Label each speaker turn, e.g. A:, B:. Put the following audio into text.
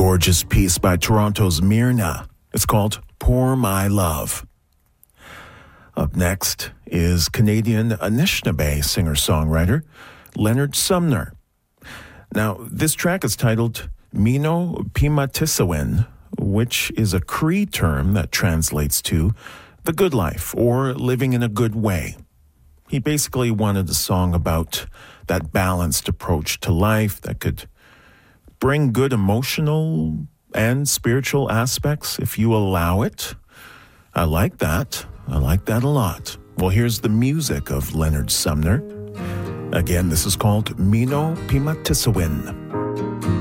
A: gorgeous piece by Toronto's Myrna. It's called Pour My Love. Up next is Canadian Anishinaabe singer-songwriter Leonard Sumner. Now, this track is titled Mino Pimatisawin, which is a Cree term that translates to the good life or living in a good way. He basically wanted a song about that balanced approach to life that could bring good emotional and spiritual aspects if you allow it. I like that. I like that a lot. Well, here's the music of Leonard Sumner. Again, this is called Mino Pimatisawin.